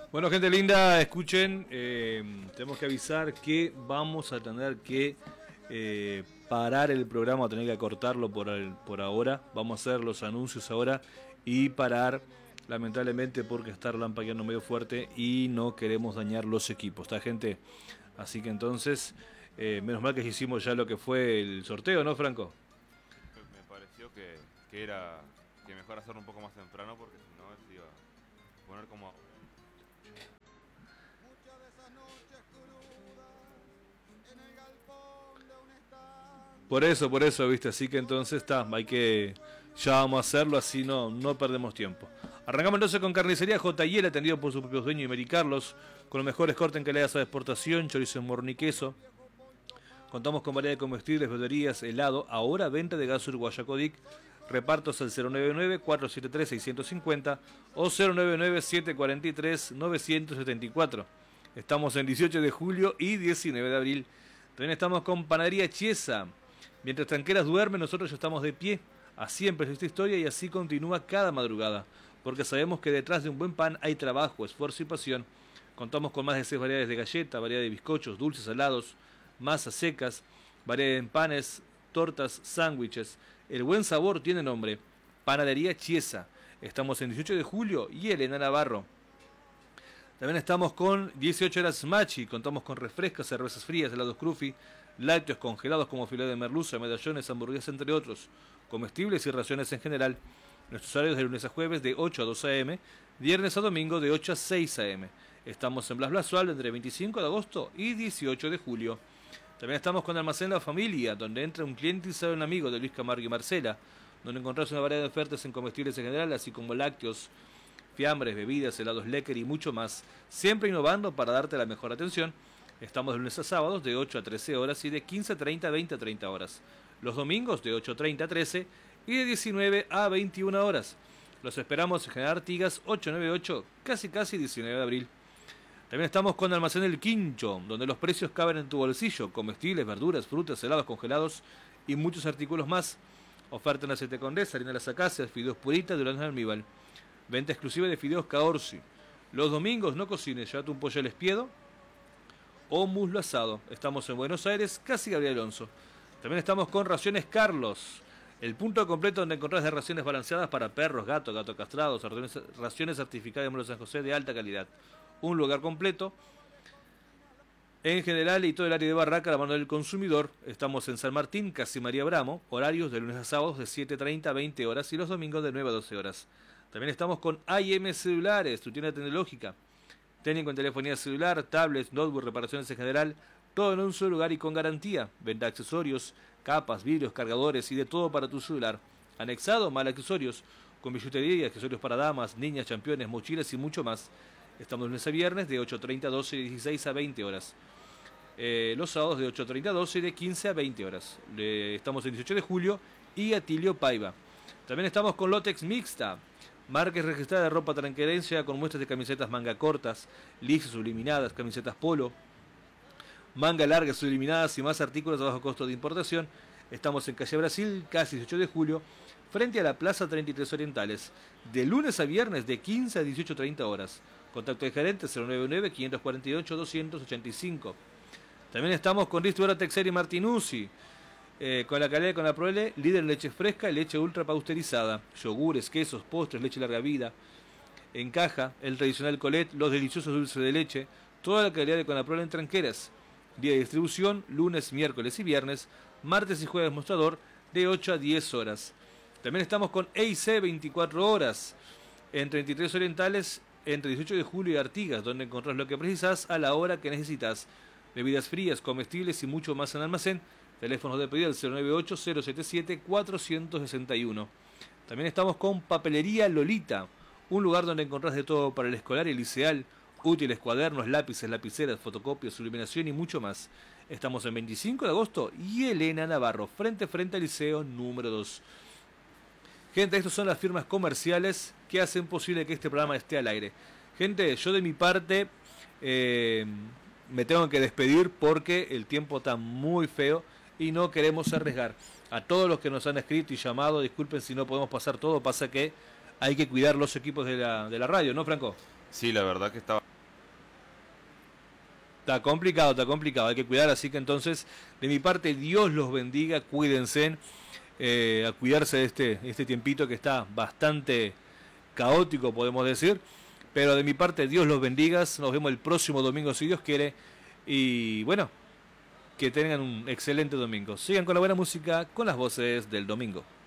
Bueno, gente linda, escuchen, tenemos que avisar que vamos a tener que parar el programa, a tener que cortarlo por ahora. Vamos a hacer los anuncios ahora y parar, lamentablemente, porque está relampagueando medio fuerte y no queremos dañar los equipos, ¿está, gente? Así que entonces, menos mal que hicimos ya lo que fue el sorteo, ¿no, Franco? Me pareció que era que mejor hacerlo un poco más temprano, porque si no se iba a poner como... Por eso, viste, así que entonces está, ya vamos a hacerlo, así no perdemos tiempo. Arrancamos entonces con Carnicería J&L, atendido por su propio dueño Imeri Carlos, con los mejores cortes en calidad de exportación, chorizo en morni y queso. Contamos con variedad de comestibles, beberías, helado, ahora venta de gas uruguaya Codic, repartos al 099-473-650 o 099-743-974. Estamos en 18 de julio y 19 de abril. También estamos con Panadería Chiesa. Mientras tranqueras duermen, nosotros ya estamos de pie. Así empezó esta historia y así continúa cada madrugada. Porque sabemos que detrás de un buen pan hay trabajo, esfuerzo y pasión. Contamos con más de 6 variedades de galleta, variedad de bizcochos, dulces, salados, masas secas, variedad de panes, tortas, sándwiches. El buen sabor tiene nombre. Panadería Chiesa. Estamos en 18 de julio y Elena Navarro. También estamos con 18 horas Machi, contamos con refrescos, cervezas frías, helados Crufi, lácteos congelados como filete de merluza, medallones, hamburguesas, entre otros, comestibles y raciones en general. Nuestros horarios de lunes a jueves de 8 a 2 a.m., viernes a domingo de 8 a 6 a.m. Estamos en Blas Blasual entre 25 de agosto y 18 de julio. También estamos con Almacén La Familia, donde entra un cliente y sale un amigo de Luis Camargo y Marcela, donde encontrás una variedad de ofertas en comestibles en general, así como lácteos, fiambres, bebidas, helados Lecker y mucho más, siempre innovando para darte la mejor atención. Estamos de lunes a sábados de 8 a 13 horas y de 15:30 a 20:30 horas. Los domingos de 8:30 a 13 y de 19 a 21 horas. Los esperamos en General Artigas 898, casi 19 de abril. También estamos con Almacén El Quincho, donde los precios caben en tu bolsillo, comestibles, verduras, frutas, helados congelados y muchos artículos más. Oferta en aceite Condesa, harina de las acacias, fideos puritas, duraznos de almíbar. Venta exclusiva de fideos Caorsi. Los domingos no cocines, llévate un pollo al espiedo o muslo asado. Estamos en Buenos Aires, casi Gabriel Alonso. También estamos con Raciones Carlos, el punto completo donde encontrás de raciones balanceadas para perros, gatos castrados, raciones certificadas de Molo San José de alta calidad. Un lugar completo en general y todo el área de Barraca, la mano del consumidor. Estamos en San Martín, casi María Bramo, horarios de lunes a sábados de 7:30 a 20 horas y los domingos de 9 a 12 horas. También estamos con IM Celulares, tu tienda tecnológica. Técnico en telefonía celular, tablets, notebook, reparaciones en general, todo en un solo lugar y con garantía. Venta accesorios, capas, vidrios, cargadores y de todo para tu celular. Anexado, mal accesorios, con billutería y accesorios para damas, niñas, championes, mochilas y mucho más. Estamos de lunes a viernes de 8:30 a 12 y 16 a 20 horas. Los sábados de 8:30 a 12 y de 15 a 20 horas. Estamos el 18 de julio y Atilio Paiva. También estamos con Lotex Mixta. Marca registrada de ropa tranquerencia con muestras de camisetas manga cortas, lisas subliminadas, camisetas polo, manga largas subliminadas y más artículos a bajo costo de importación. Estamos en Calle Brasil, casi 18 de julio, frente a la Plaza 33 Orientales, de lunes a viernes de 15 a 18:30 horas. Contacto de gerente 099-548-285. También estamos con distribuidora Texeri Martinuzzi. Con la calidad de Conaprole, líder en leche fresca y leche ultra pasteurizada, yogures, quesos, postres, leche larga vida, en caja, el tradicional Colette, los deliciosos dulces de leche, toda la calidad de Conaprole en tranqueras. Día de distribución, lunes, miércoles y viernes, martes y jueves mostrador, de 8 a 10 horas. También estamos con EIC 24 horas, en 33 Orientales, entre 18 de julio y Artigas, donde encontrás lo que precisas a la hora que necesitas. Bebidas frías, comestibles y mucho más en almacén. Teléfonos de pedido al 098-077-461. También estamos con Papelería Lolita, un lugar donde encontrás de todo para el escolar y el liceal, útiles, cuadernos, lápices, lapiceras, fotocopias, iluminación y mucho más. Estamos en 25 de agosto y Elena Navarro, frente al liceo número 2. Gente, estas son las firmas comerciales que hacen posible que este programa esté al aire. Gente, yo de mi parte me tengo que despedir porque el tiempo está muy feo y no queremos arriesgar. A todos los que nos han escrito y llamado, disculpen si no podemos pasar todo, pasa que hay que cuidar los equipos de la radio, ¿no, Franco? Sí, la verdad que estaba Está complicado, hay que cuidar, así que entonces, de mi parte, Dios los bendiga, cuídense, a cuidarse de este tiempito que está bastante caótico, podemos decir, pero de mi parte, Dios los bendiga, nos vemos el próximo domingo, si Dios quiere, y bueno, que tengan un excelente domingo. Sigan con la buena música, con las voces del domingo.